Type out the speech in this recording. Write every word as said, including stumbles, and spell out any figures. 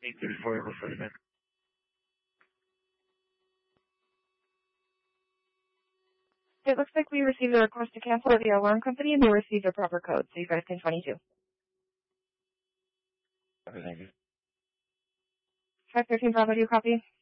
eight thirty-four, go for the event. It looks like we received a request to cancel the alarm company, and they received a proper code, so you guys can twenty-two. Okay, thank you. five thirteen Bravo, do you copy?